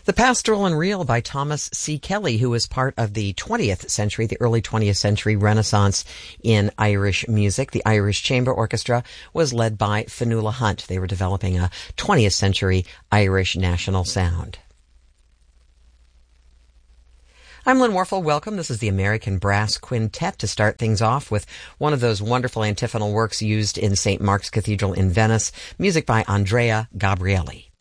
The Pastoral and Reel by Thomas C. Kelly, who was part of the 20th century, the early 20th century Renaissance in Irish music. The Irish Chamber Orchestra was led by Fionnuala Hunt. They were developing a 20th century Irish national sound. I'm Lynn Warfel. Welcome. This is the American Brass Quintet to start things off with one of those wonderful antiphonal works used in St. Mark's Cathedral in Venice, music by Andrea Gabrieli.